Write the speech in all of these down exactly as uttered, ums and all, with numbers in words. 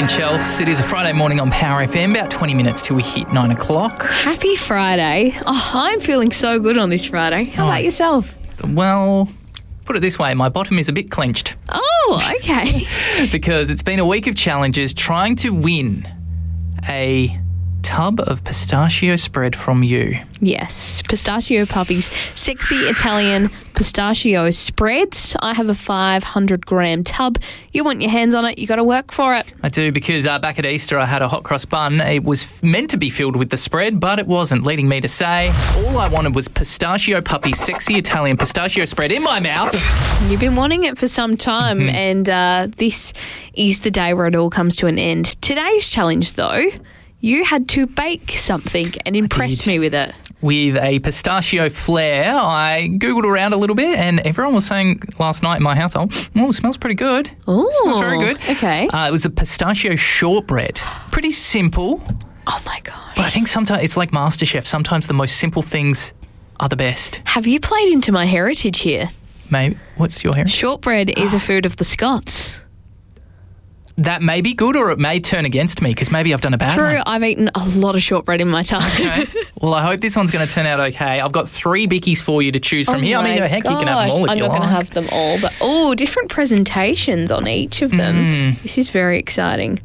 and Chelsea. It is a Friday morning on Power F M, about twenty minutes till we hit nine o'clock. Happy Friday. Oh, I'm feeling so good on this Friday. How Oh. about yourself? Well, put it this way, my bottom is a bit clenched Oh, okay. because it's been a week of challenges trying to win a tub of pistachio spread from you. Yes, Pistachio Puppies, sexy Italian pistachio spreads. I have a five hundred gram tub. You want your hands on it, you got to work for it. I do, because uh, back at Easter I had a hot cross bun. It was f- meant to be filled with the spread, but it wasn't, leading me to say all I wanted was Pistachio Puppies sexy Italian pistachio spread in my mouth. You've been wanting it for some time, Mm-hmm. and uh, this is the day where it all comes to an end. Today's challenge, though, you had to bake something and impress did. me with it. With a pistachio flair, I Googled around a little bit and everyone was saying last night in my household, oh, it smells pretty good. Oh, It smells very good. Okay. Uh, it was a pistachio shortbread. Pretty simple, Oh, my God. but I think sometimes it's like MasterChef. Sometimes the most simple things are the best. Have you played into my heritage here? Maybe. What's your hair? Shortbread is a food of the Scots. That may be good or it may turn against me because maybe I've done a bad True, one. I've eaten a lot of shortbread in my time. Okay. Well, I hope this one's going to turn out okay. I've got three bickies for you to choose from Oh here. I mean, my heck, you can have them gosh. all if I'm you not like. going to have them all, but oh, different presentations on each of them. Mm. This is very exciting.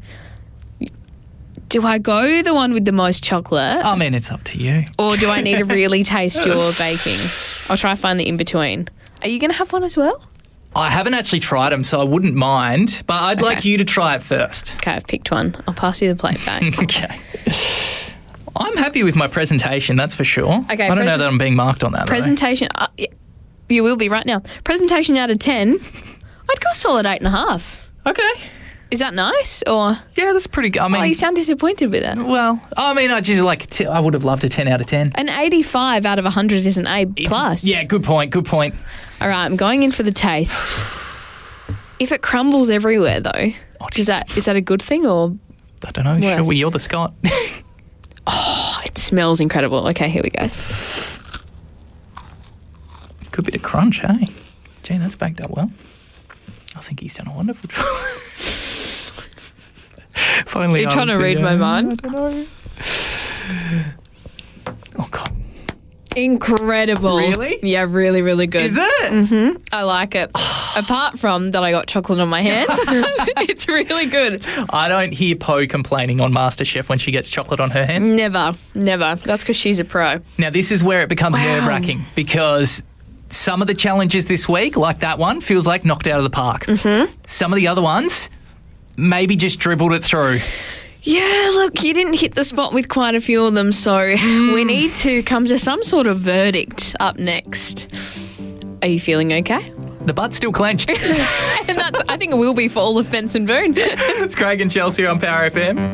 Do I go the one with the most chocolate, I mean, it's up to you. or do I need to really taste your baking? I'll try to find the in between. Are you going to have one as well? I haven't actually tried them, so I wouldn't mind, but I'd like Okay. you to try it first. Okay, I've picked one. I'll pass you the plate back. Okay. I'm happy with my presentation, that's for sure. Okay, I don't know present- that I'm being marked on that. though. Presentation. Uh, yeah, you will be right now. Presentation out of ten. I'd go a solid eight and a half. Okay. Is that nice? Or Yeah, that's pretty good. I mean, oh, you sound disappointed with it. well, I mean, I just like, t- I would have loved a ten out of ten. An eighty-five out of one hundred is an A It's- plus. Yeah, good point, good point. All right, I'm going in for the taste. If it crumbles everywhere, though, is that is that a good thing or I don't know, Worse. sure, well, you're the Scot. oh, it smells incredible? Okay, here we go. Good bit of crunch, eh? Gee, that's backed up well. I think he's done a wonderful job. Finally, You're I trying was to the, read uh, my mind? I don't know. Oh, God. Incredible. Really? Yeah, really, really good. Is it? I like it. Apart from that, I got chocolate on my hands. It's really good. I don't hear Poe complaining on MasterChef when she gets chocolate on her hands. Never, never. That's because she's a pro. Now, this is where it becomes Wow. nerve-wracking because some of the challenges this week, like that one, feels like knocked out of the park. Mm-hmm. Some of the other ones, maybe just dribbled it through. Yeah, look, you didn't hit the spot with quite a few of them, so we need to come to some sort of verdict up next. Are you feeling okay? The butt's still clenched. And that's, I think it will be for all of Benson Boone. It's Craig and Chelsea on Power F M.